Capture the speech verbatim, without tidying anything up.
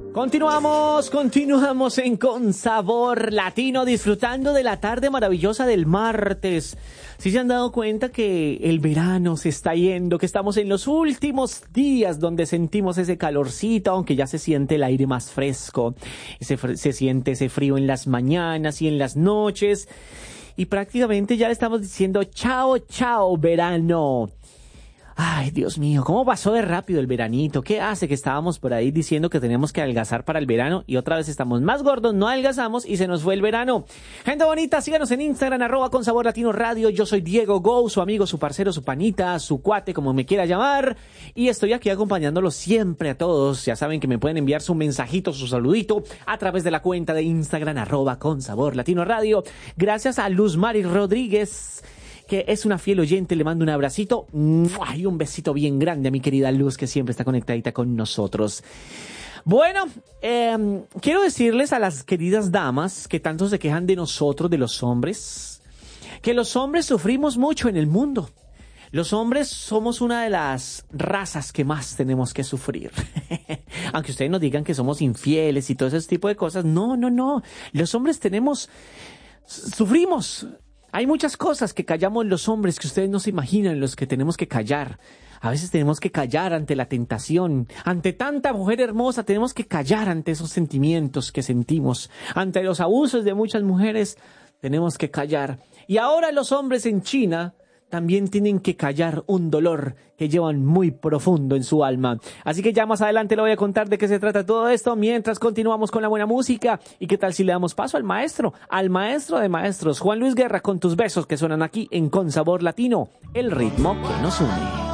Continuamos, continuamos en Con Sabor Latino, disfrutando de la tarde maravillosa del martes. ¿Sí se han dado cuenta que el verano se está yendo, que estamos en los últimos días donde sentimos ese calorcito, aunque ya se siente el aire más fresco, se, se siente ese frío en las mañanas y en las noches, y prácticamente ya le estamos diciendo chao, chao, verano? Ay, Dios mío, ¿cómo pasó de rápido el veranito? ¿Qué hace que estábamos por ahí diciendo que teníamos que adelgazar para el verano y otra vez estamos más gordos, no adelgazamos y se nos fue el verano? Gente bonita, síganos en Instagram, arroba con sabor latino radio. Yo soy Diego Go, su amigo, su parcero, su panita, su cuate, como me quiera llamar. Y estoy aquí acompañándolos siempre a todos. Ya saben que me pueden enviar su mensajito, su saludito a través de la cuenta de Instagram, arroba con sabor latino radio. Gracias a Luz Mari Rodríguez, que es una fiel oyente, le mando un abracito y un besito bien grande a mi querida Luz, que siempre está conectadita con nosotros. Bueno, eh, quiero decirles a las queridas damas que tanto se quejan de nosotros, de los hombres, que los hombres sufrimos mucho en el mundo. Los hombres somos una de las razas que más tenemos que sufrir. Aunque ustedes nos digan que somos infieles y todo ese tipo de cosas, no, no, no. Los hombres tenemos, sufrimos. Hay muchas cosas que callamos los hombres que ustedes no se imaginan, los que tenemos que callar. A veces tenemos que callar ante la tentación. Ante tanta mujer hermosa tenemos que callar ante esos sentimientos que sentimos. Ante los abusos de muchas mujeres tenemos que callar. Y ahora los hombres en China también tienen que callar un dolor que llevan muy profundo en su alma. Así que ya más adelante le voy a contar de qué se trata todo esto, mientras continuamos con la buena música. ¿Y qué tal si le damos paso al maestro, al maestro de maestros, Juan Luis Guerra, con tus besos que suenan aquí en Con Sabor Latino, el ritmo que nos une?